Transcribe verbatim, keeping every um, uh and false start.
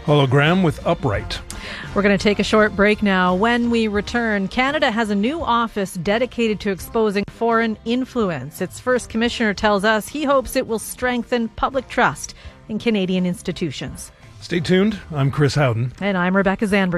Hologram with Upright. We're going to take a short break now. When we return, Canada has a new office dedicated to exposing foreign influence. Its first commissioner tells us he hopes it will strengthen public trust in Canadian institutions. Stay tuned. I'm Chris Howden. And I'm Rebecca Zandberg.